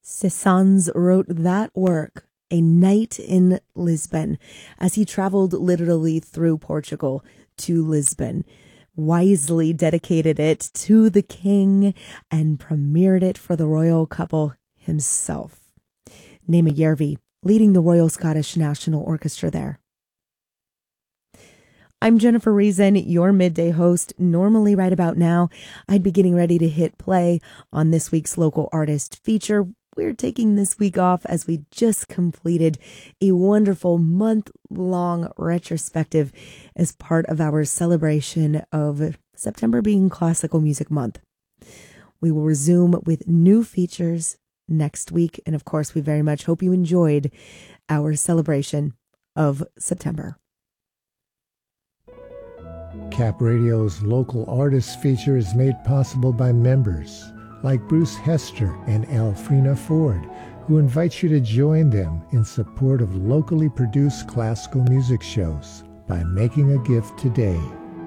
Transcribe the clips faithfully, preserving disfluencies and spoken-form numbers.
Cézanne wrote that work, A Night in Lisbon, as he traveled literally through Portugal to Lisbon, wisely dedicated it to the king, and premiered it for the royal couple himself. Nema Järvi, leading the Royal Scottish National Orchestra there. I'm Jennifer Reason, your midday host. Normally right about now, I'd be getting ready to hit play on this week's local artist feature. We're taking this week off as we just completed a wonderful month-long retrospective as part of our celebration of September being Classical Music Month. We will resume with new features next week, and of course, we very much hope you enjoyed our celebration of September. Cap Radio's local artists feature is made possible by members like Bruce Hester and Alfrena Ford, who invite you to join them in support of locally produced classical music shows by making a gift today.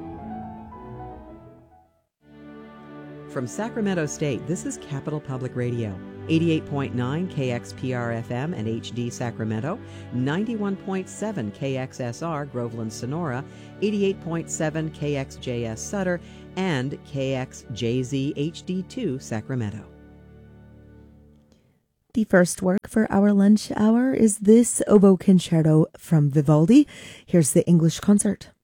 From Sacramento State, this is Capital Public Radio, eighty-eight point nine K X P R F M and H D Sacramento, ninety-one point seven K X S R Groveland Sonora, eighty-eight point seven K X J S Sutter, and K X J Z H D two Sacramento. The first work for our lunch hour is this oboe concerto from Vivaldi. Here's the English concert.